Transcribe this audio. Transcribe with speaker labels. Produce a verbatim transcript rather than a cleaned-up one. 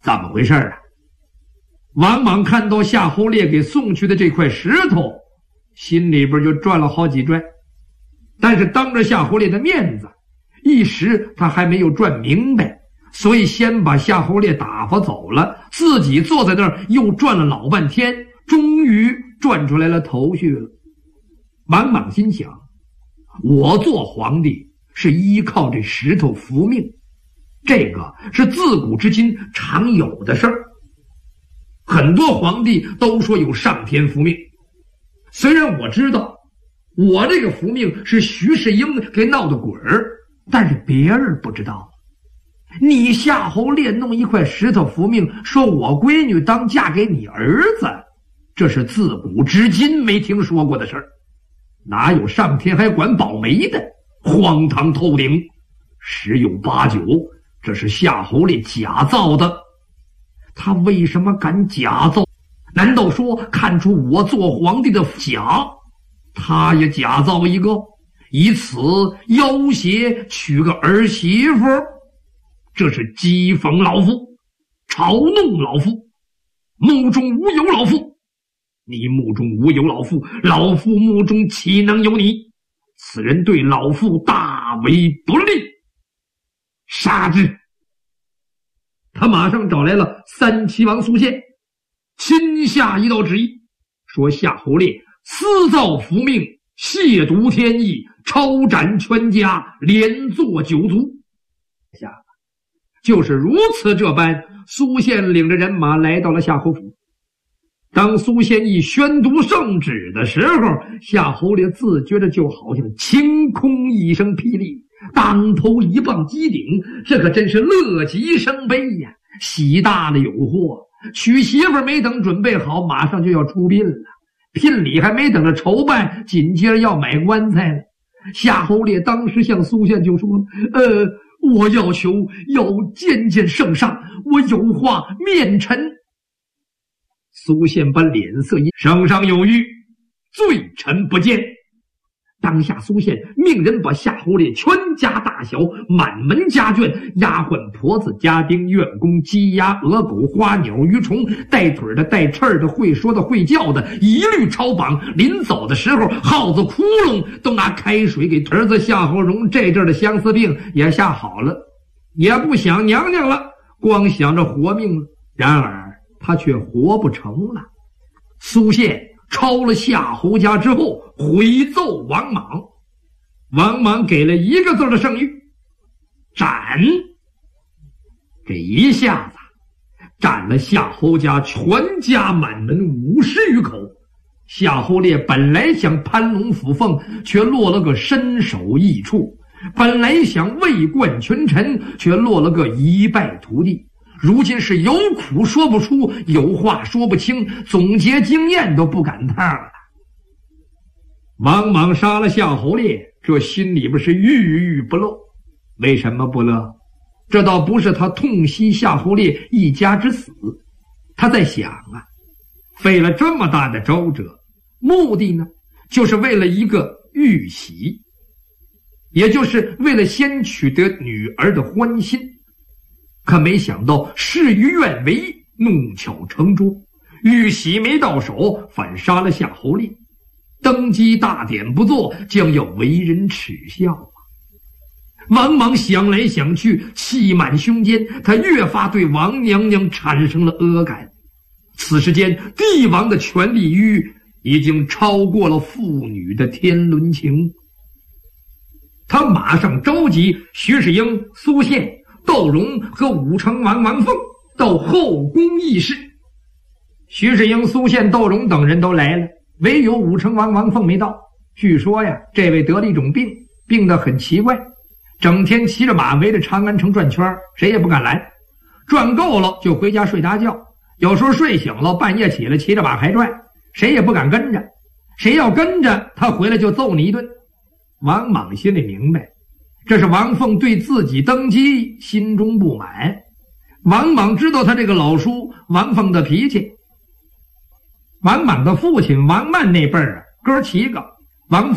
Speaker 1: 怎么回事啊？王莽看到夏侯烈给送去的这块石头，心里边就转了好几转，但是当着夏侯烈的面子，一时他还没有转明白，所以先把夏侯烈打发走了，自己坐在那儿又转了老半天，终于转出来了头绪了。王莽心想，我做皇帝是依靠这石头服命，这个是自古至今常有的事儿。很多皇帝都说有上天福命，虽然我知道我这个福命是徐世英给闹的鬼儿，但是别人不知道。你夏侯烈弄一块石头福命，说我闺女当嫁给你儿子，这是自古至今没听说过的事儿，哪有上天还管保媒的？荒唐透顶，十有八九这是夏侯烈假造的。他为什么敢假造？难道说看出我做皇帝的假，他也假造一个，以此要挟娶个儿媳妇？这是讥讽老夫，嘲弄老夫，目中无有老夫。你目中无有老夫，老夫目中岂能有你？此人对老夫大为不利，杀之！他马上找来了三齐王苏宪，亲下一道旨意，说夏侯烈私造福命，亵渎天意，抄斩全家，连坐九族。下就是如此这般，苏宪领着人马来到了夏侯府。当苏宪一宣读圣旨的时候，夏侯烈自觉得就好像晴空一声霹雳，当头一棒击顶，这可真是乐极生悲呀！喜大了有祸，娶媳妇没等准备好，马上就要出殡了，聘礼还没等着筹办，紧接着要买棺材了。夏侯烈当时向苏宪就说：呃，我要求要见见圣上，我有话面陈。苏宪把脸色一，圣上有谕，罪臣不见。当下苏宪命人把夏侯烈全家大小、满门家眷、丫鬟婆子、家丁、院工、鸡鸭鹅狗、花鸟鱼虫，带腿的带翅的，会说的会叫的，一律抄榜。临走的时候，耗子窟窿都拿开水给儿子夏侯荣这阵的相思病也吓好了，也不想娘娘了，光想着活命了。然而他却活不成了。苏宪抄了夏侯家之后，回奏王莽，王莽给了一个字的圣谕：斩。这一下子斩了夏侯家全家满门五十余口。夏侯烈本来想攀龙附凤，却落了个身首异处；本来想位冠群臣，却落了个一败涂地。如今是有苦说不出，有话说不清，总结经验都不赶趟了。王莽杀了夏侯烈，这心里边是郁郁不乐。为什么不乐？这倒不是他痛惜夏侯烈一家之死，他在想啊，费了这么大的周折，目的呢，就是为了一个玉玺，也就是为了先取得女儿的欢心。可没想到事与愿违，弄巧成拙，玉玺没到手，反杀了夏侯烈。登基大典不做，将要为人耻笑啊！王莽想来想去，气满胸间，他越发对王娘娘产生了恶感。此时间，帝王的权力欲已经超过了妇女的天伦情。他马上召集徐世英、苏宪、窦融和武成王王凤到后宫议事。徐世英、苏宪、窦融等人都来了，唯有武成王王凤没到。据说呀，这位得了一种病，病得很奇怪，整天骑着马围着长安城转圈，谁也不敢拦。转够了就回家睡大觉，有时候睡醒了半夜起来骑着马还转，谁也不敢跟着。谁要跟着他回来就揍你一顿。王莽心里明白，这是王凤对自己登基心中不满。王莽知道他这个老叔王凤的脾气。王莽的父亲王曼那辈儿啊，哥七个，王